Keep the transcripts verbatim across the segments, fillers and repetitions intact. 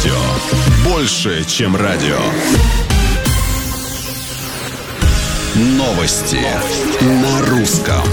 Радио. Больше, чем радио. Новости на русском.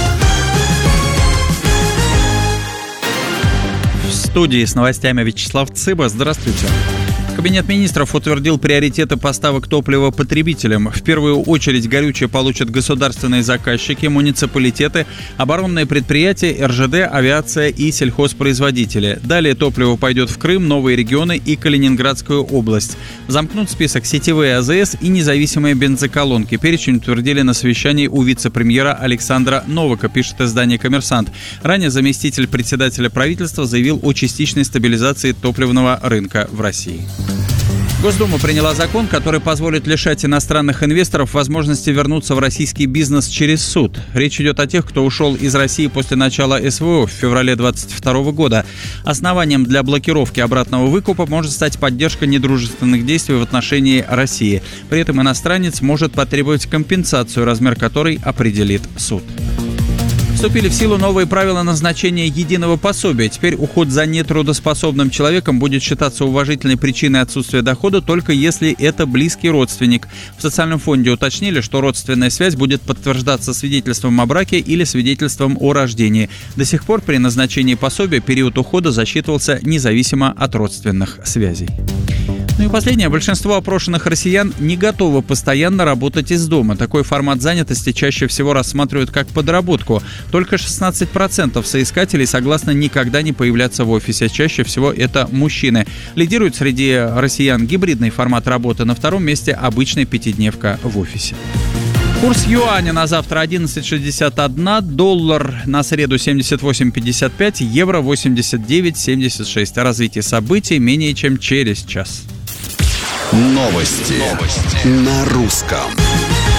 В студии с новостями Вячеслав Цыба. Здравствуйте. Кабинет министров утвердил приоритеты поставок топлива потребителям. В первую очередь горючее получат государственные заказчики, муниципалитеты, оборонные предприятия, эр жэ дэ, авиация и сельхозпроизводители. Далее топливо пойдет в Крым, новые регионы и Калининградскую область. Замкнут список сетевые а зэ эс и независимые бензоколонки. Перечень утвердили на совещании у вице-премьера Александра Новака, пишет издание «Коммерсант». Ранее заместитель председателя правительства заявил о частичной стабилизации топливного рынка в России. Госдума приняла закон, который позволит лишать иностранных инвесторов возможности вернуться в российский бизнес через суд. Речь идет о тех, кто ушел из России после начала эс вэ о в феврале двадцать второго года. Основанием для блокировки обратного выкупа может стать поддержка недружественных действий в отношении России. При этом иностранец может потребовать компенсацию, размер которой определит суд. Вступили в силу новые правила назначения единого пособия. Теперь уход за нетрудоспособным человеком будет считаться уважительной причиной отсутствия дохода, только если это близкий родственник. В социальном фонде уточнили, что родственная связь будет подтверждаться свидетельством о браке или свидетельством о рождении. До сих пор при назначении пособия период ухода засчитывался независимо от родственных связей. Ну и последнее. Большинство опрошенных россиян не готовы постоянно работать из дома. Такой формат занятости чаще всего рассматривают как подработку. Только шестнадцать процентов соискателей согласны никогда не появляться в офисе. Чаще всего это мужчины. Лидирует среди россиян гибридный формат работы. На втором месте обычная пятидневка в офисе. Курс юаня на завтра одиннадцать шестьдесят один, доллар на среду семьдесят восемь пятьдесят пять, евро восемьдесят девять семьдесят шесть. О развитии событий менее чем через час. Новости, Новости. На русском.